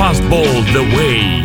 Fastball The Way.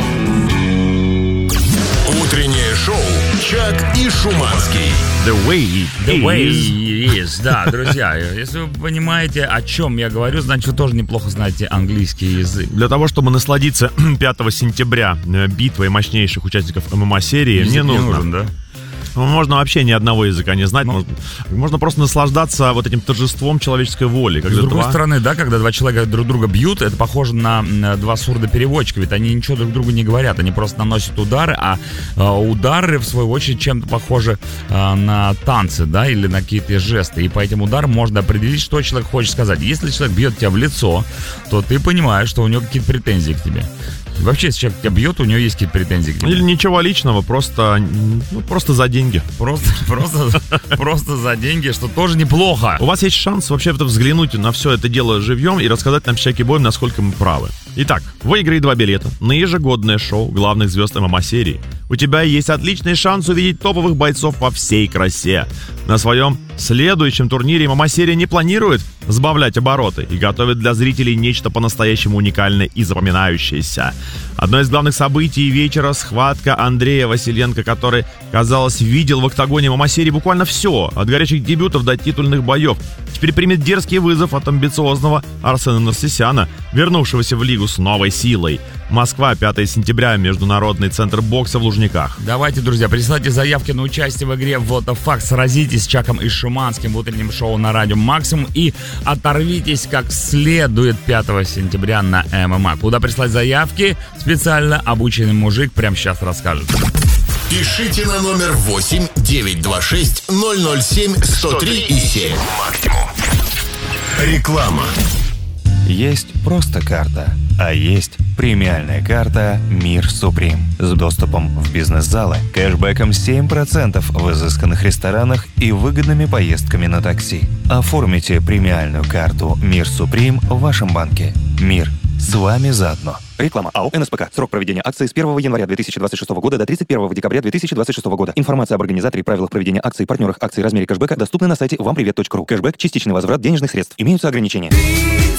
Утреннее шоу «Чак и Шуманский». The way is. Да, друзья, если вы понимаете, о чем я говорю, значит, вы тоже неплохо знаете английский язык. Для того, чтобы насладиться 5 сентября битвой мощнейших участников ММА-серии, Язык не не нужно. нужен, да? Можно вообще ни одного языка не знать. Можно просто наслаждаться вот этим торжеством человеческой воли. С другой стороны, да, когда два человека друг друга бьют, это похоже на два сурдопереводчика, ведь они ничего друг другу не говорят, они просто наносят удары, а удары, в свою очередь, чем-то похожи на танцы, да, или на какие-то жесты, и по этим ударам можно определить, что человек хочет сказать. Если человек бьет тебя в лицо, то ты понимаешь, что у него какие-то претензии к тебе. Вообще, если человек тебя бьет, у него есть какие-то претензии к тебе. Или ничего личного, просто за деньги. Просто за деньги, что тоже неплохо. У вас есть шанс вообще-то взглянуть на все это дело живьем и рассказать нам с Чаки Боем, насколько мы правы. Итак, выиграй 2 билета на ежегодное шоу главных звезд ММА-серии. У тебя есть отличный шанс увидеть топовых бойцов во всей красе. На своем следующем турнире ММА-серия не планирует сбавлять обороты и готовит для зрителей нечто по-настоящему уникальное и запоминающееся. Одно из главных событий вечера — схватка Андрея Василенко, который, казалось, видел в октагоне ММА-серии буквально все, от горячих дебютов до титульных боев. Теперь примет дерзкий вызов от амбициозного Арсена Нарсисяна, вернувшегося в лигу с новой силой. Москва, 5 сентября, Международный центр бокса в Лужниках. Давайте, друзья, присылайте заявки на участие в игре What the Fuck. Сразитесь с Чаком и Шуманским в утреннем шоу на радио Максимум и оторвитесь как следует 5 сентября на ММА. Куда прислать заявки? Специально обученный мужик прямо сейчас расскажет. Пишите на номер 8 926 007 103 и 7. Реклама. Есть просто карта, а есть премиальная карта «Мир Суприм» с доступом в бизнес-залы, кэшбэком 7% в изысканных ресторанах и выгодными поездками на такси. Оформите премиальную карту «Мир Суприм» в вашем банке. Мир с вами заодно. Реклама. АО «НСПК». Срок проведения акции с 1 января 2026 года до 31 декабря 2026 года. Информация об организаторе и правилах проведения акций, партнерах акций и размере кэшбэка доступны на сайте вампривет.ру. Кэшбэк – частичный возврат денежных средств. Имеются ограничения.